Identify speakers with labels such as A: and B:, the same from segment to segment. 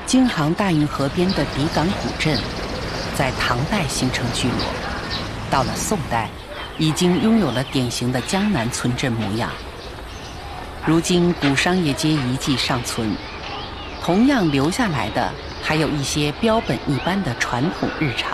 A: 京杭大运河边的底港古镇，在唐代形成聚落，到了宋代，已经拥有了典型的江南村镇模样。如今古商业街遗迹尚存，同样留下来的还有一些标本一般的传统日常。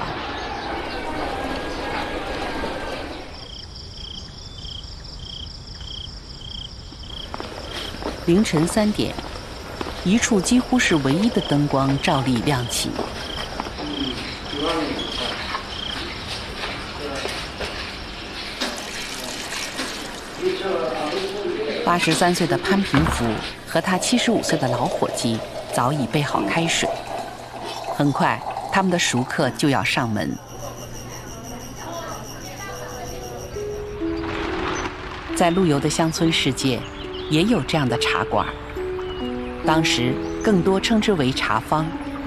A: 凌晨3点，一处几乎是唯一的灯光照例亮起。83岁的潘平福和他75岁的老伙计早已备好开水，很快他们的熟客就要上门。在陆游的乡村世界，也有这样的茶馆，当时更多称之为茶坊。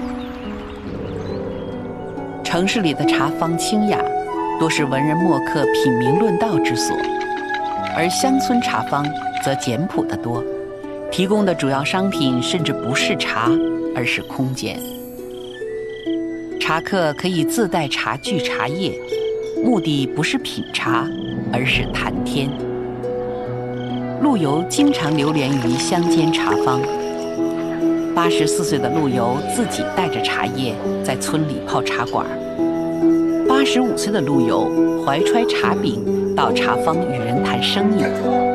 A: 城市里的茶坊清雅，多是文人墨客品茗论道之所，而乡村茶坊则简朴得多，提供的主要商品甚至不是茶，而是空间。茶客可以自带茶具茶叶，目的不是品茶，而是谈天。陆游经常流连于乡间茶坊。84岁的陆游自己带着茶叶在村里泡茶馆，85岁的陆游怀揣茶饼到茶坊与人谈生意。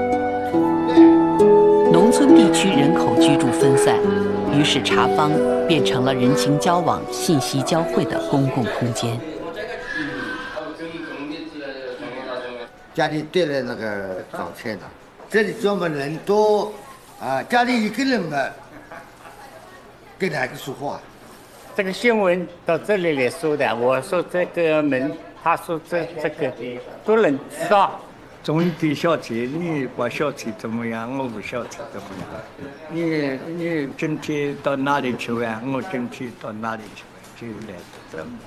A: 农村地区人口居住分散，于是茶坊变成了人情交往、信息交汇的公共空间。
B: 家里堆了那个早餐的，这里专门人多啊，家里一个人嘛，跟哪个说话？
C: 这个新闻到这里来说的，我说这个门，他说这个都能知道。
D: 中医对小姐，你把小姐怎么样？我不小姐怎么样？你整天到哪里去玩？我整天到哪里去玩？就来这么。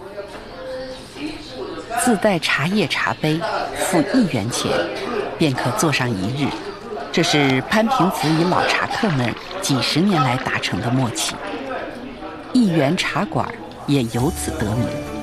A: 自带茶叶茶杯，付1元钱，便可坐上一日。这是潘平福与老茶客们几十年来达成的默契。1元茶馆也由此得名。